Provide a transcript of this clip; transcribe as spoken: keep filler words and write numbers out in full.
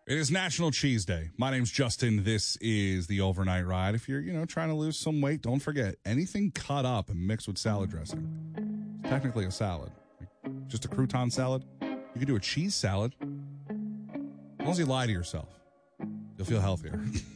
It is National Cheese Day. My name's Justin. This is the Overnight Ride. If you're, you know, trying to lose some weight, don't forget, anything cut up and mixed with salad dressing. It's technically a salad. Like just a crouton salad. You could do a cheese salad. As long as you lie to yourself, you'll feel healthier.